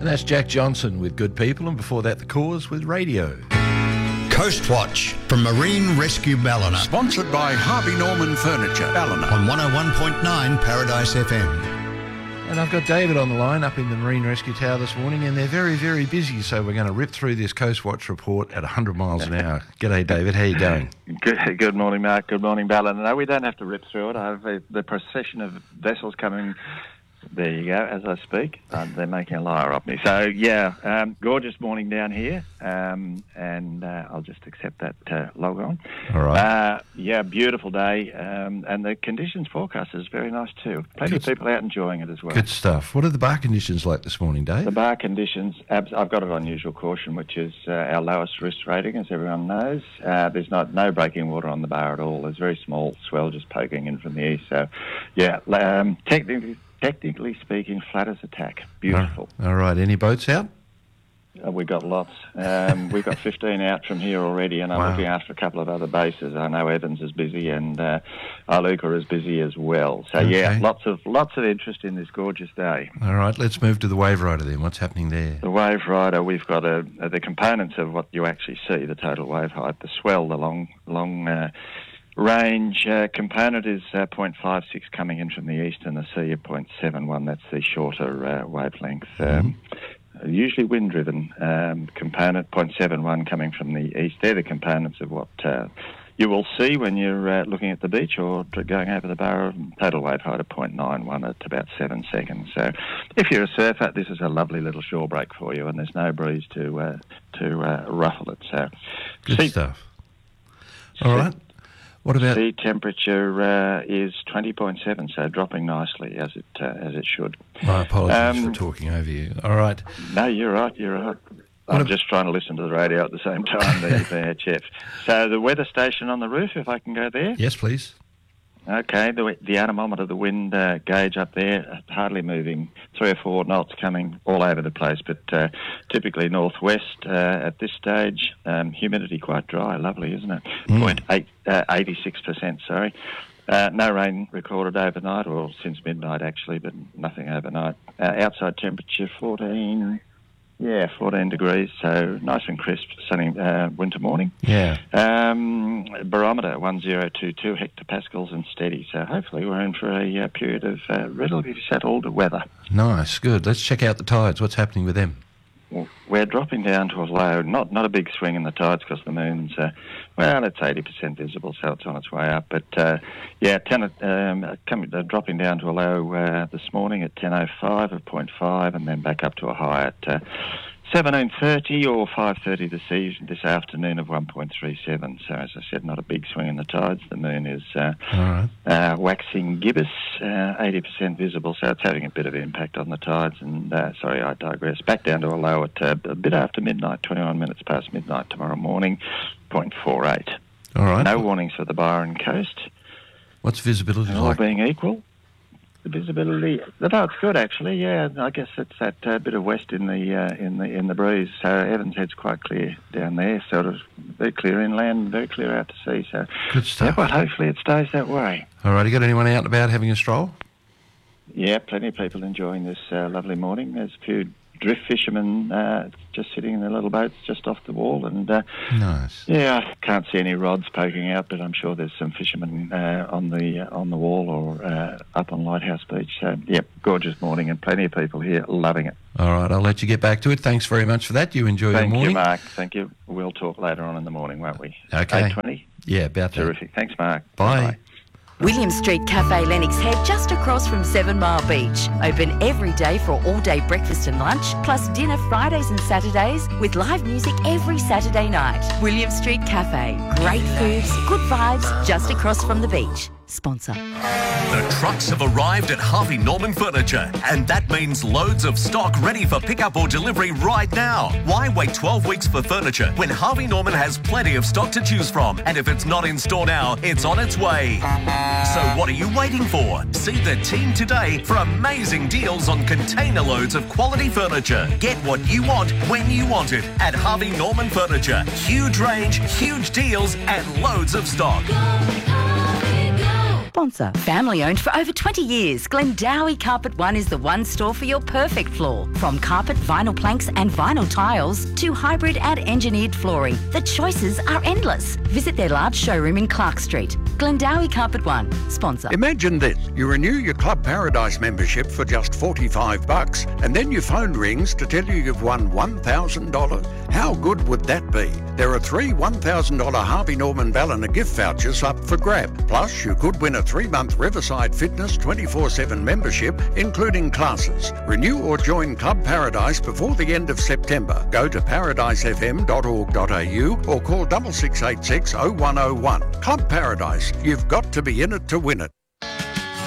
And that's Jack Johnson with Good People, and before that, The Cause with Radio. Coast Watch from Marine Rescue Ballina. Sponsored by Harvey Norman Furniture, Ballina. On 101.9 Paradise FM. And I've got David on the line up in the Marine Rescue Tower this morning, and they're very, very busy, so we're going to rip through this Coast Watch report at 100 miles an hour. G'day, David. How you going? Good morning, Mark. Good morning, Ballina. No, we don't have to rip through it. I have the procession of vessels coming. There you go, as I speak. They're making a liar of me. So, yeah, gorgeous morning down here, and I'll just accept that log on. All right. Yeah, beautiful day, and the conditions forecast is very nice too. Plenty of people out enjoying it as well. Good stuff. What are the bar conditions like this morning, Dave? The bar conditions, I've got it on usual caution, which is our lowest risk rating, as everyone knows. There's no breaking water on the bar at all. There's very small swell just poking in from the east. So, yeah, technically speaking, flat as a tack. Beautiful. All right. Any boats out? We've got lots. We've got 15 out from here already, and I'm looking after a couple of other bases. I know Evans is busy, and Iluka is busy as well. So, yeah, lots of interest in this gorgeous day. All right. Let's move to the Wave Rider then. What's happening there? The Wave Rider, we've got the components of what you actually see, the total wave height, the swell, the long range component is 0.56 coming in from the east, and the sea of 0.71. That's the shorter wavelength. Usually wind-driven component, 0.71 coming from the east. They're the components of what you will see when you're looking at the beach or going over the bar. Total wave height of 0.91 at about 7 seconds. So if you're a surfer, this is a lovely little shore break for you, and there's no breeze to ruffle it. So good stuff. All right. What about sea temperature is 20.7, so dropping nicely as it should. My apologies for talking over you. All right. No, you're right. I'm just trying to listen to the radio at the same time, there, Chef. So the weather station on the roof, if I can go there. Yes, please. Okay, the anemometer, the wind gauge up there, hardly moving, 3 or 4 knots coming all over the place, but typically northwest at this stage. Humidity quite dry, lovely, isn't it? 86%, sorry. No rain recorded overnight, or since midnight actually, but nothing overnight. Outside temperature 14 degrees, so nice and crisp, sunny winter morning. Yeah. Barometer 1022 hectopascals and steady, so hopefully we're in for a period of relatively settled weather. Nice, good. Let's check out the tides. What's happening with them? We're dropping down to a low, not a big swing in the tides because the moon's, it's 80% visible, so it's on its way up. But, dropping down to a low this morning at 10:05 of 0.5, and then back up to a high at 17:30 or 5:30 this afternoon of 1.37. So, as I said, not a big swing in the tides. The moon is waxing gibbous, 80% visible, so it's having a bit of impact on the tides. And, I digress. Back down to a low at a bit after midnight, 21 minutes past midnight tomorrow morning, 0.48. All right. No warnings for the Byron coast. What's visibility like? All being equal. The visibility, it's good actually. Yeah, I guess it's that bit of west in the breeze. So Evans Head's quite clear down there, sort of very clear inland, very clear out to sea. So good stuff. Yeah, but hopefully it stays that way. All right, you got anyone out and about having a stroll? Yeah, plenty of people enjoying this lovely morning. There's a few drift fishermen just sitting in their little boats just off the wall, and nice. Yeah, I can't see any rods poking out, but I'm sure there's some fishermen on the wall or up on Lighthouse Beach. So yeah, gorgeous morning, and plenty of people here loving it. All right, I'll let you get back to it. Thanks very much for that. You enjoy your morning. Thank you, Mark. Thank you. We'll talk later on in the morning, won't we? Okay. 8:20. Yeah, about that. Terrific. Thanks, Mark. Bye. Bye. William Street Cafe Lennox Head, just across from 7 Mile Beach. Open every day for all-day breakfast and lunch, plus dinner Fridays and Saturdays, with live music every Saturday night. William Street Cafe. Great foods, good vibes, just across from the beach. Sponsor. The trucks have arrived at Harvey Norman Furniture, and that means loads of stock ready for pickup or delivery right now. Why wait 12 weeks for furniture when Harvey Norman has plenty of stock to choose from? And if it's not in store now, it's on its way. So what are you waiting for? See the team today for amazing deals on container loads of quality furniture. Get what you want when you want it at Harvey Norman Furniture. Huge range, huge deals, and loads of stock. sponsor. Family owned for over 20 years, Glendowie Carpet One is the one store for your perfect floor. From carpet, vinyl planks and vinyl tiles to hybrid and engineered flooring, the choices are endless. Visit their large showroom in Clark Street. Glendowie Carpet One, sponsor. Imagine this. You renew your Club Paradise membership for just $45 and then your phone rings to tell you you've won $1,000. How good would that be? There are 3 $1,000 Harvey Norman Ballina gift vouchers up for grab. Plus, you could win a 3-month Riverside Fitness 24/7 membership, including classes. Renew or join Club Paradise before the end of September. Go to paradisefm.org.au or call 6686 0101. Club Paradise. You've got to be in it to win it.